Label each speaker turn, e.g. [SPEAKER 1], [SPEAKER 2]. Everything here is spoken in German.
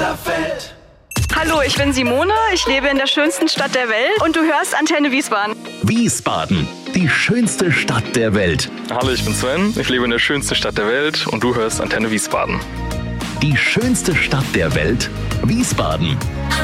[SPEAKER 1] Weserfeld.
[SPEAKER 2] Hallo, ich bin Simone, ich lebe in der schönsten Stadt der Welt und du hörst Antenne Wiesbaden.
[SPEAKER 3] Wiesbaden, die schönste Stadt der Welt.
[SPEAKER 4] Hallo, ich bin Sven, ich lebe in der schönsten Stadt der Welt und du hörst Antenne Wiesbaden.
[SPEAKER 3] Die schönste Stadt der Welt, Wiesbaden.